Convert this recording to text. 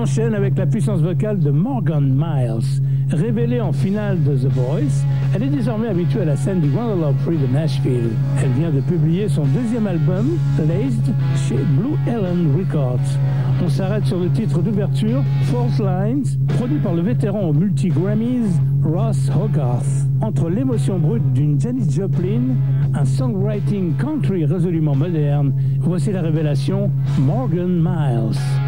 enchaîne avec la puissance vocale de Morgan Miles. Révélée en finale de The Voice, elle est désormais habituée à la scène du Wanderlust de Nashville. Elle vient de publier son deuxième album, Laced, chez Blue Ellen Records. On s'arrête sur le titre d'ouverture, Fault Lines, produit par le vétéran aux multi-Grammys, Ross Hogarth. Entre l'émotion brute d'une Janis Joplin, un songwriting country résolument moderne, voici la révélation Morgan Miles.